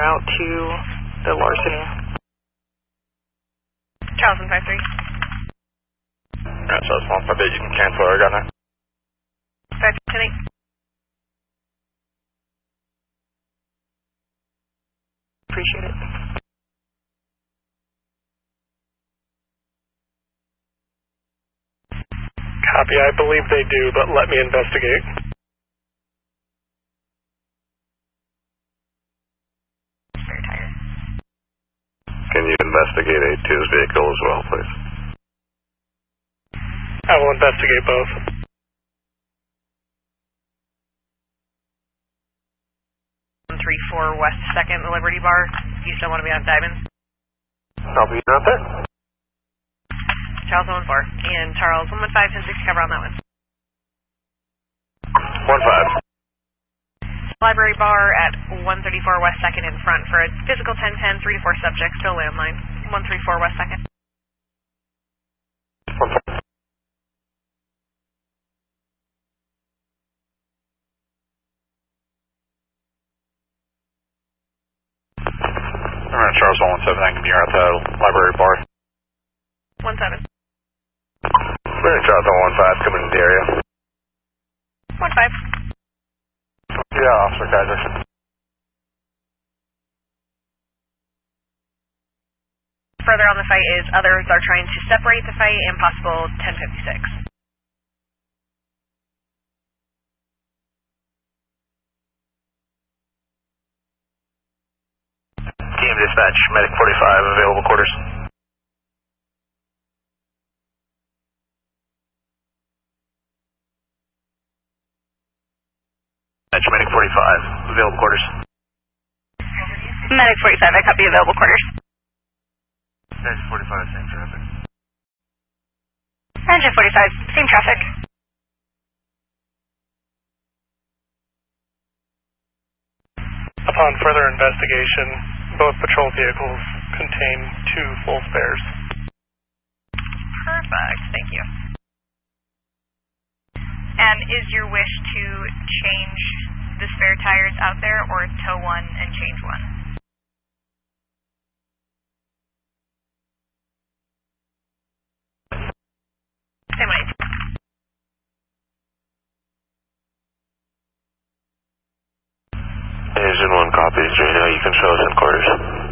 route to the larceny. Charles 153. Alright, so it's 158, you can cancel, I got that. 510. Appreciate it. Copy, I believe they do, but let me investigate. Spare tire. Can you investigate A2's vehicle as well, please? I will investigate both. Three four West 2nd, the Liberty Bar. Do you still want to be on Diamond? I'll be out there. Charles 114. And Charles 115, 10-6, cover on that one. 1-5. Library Bar at 134 West 2nd in front for a physical 1010, 3 to 4 subjects, still landline. 134 West 2nd. 1-5. Alright, Charles 117, I can be here at the library bar. 17. Charles 115, coming into the area. 15. Yeah, Officer Kaiser. Further on the fight is others are trying to separate the fight and possible 1056. Team dispatch, medic 45, available quarters. Medic 45, available quarters. Medic 45, I copy available quarters. Medic 45, same traffic. Engine 45, same traffic. Upon further investigation, both patrol vehicles contain 2 full spares. Perfect, thank you. And is your wish to change the spare tires out there or tow one and change one? Same way. Agent 1 copies, you can show us in quarters.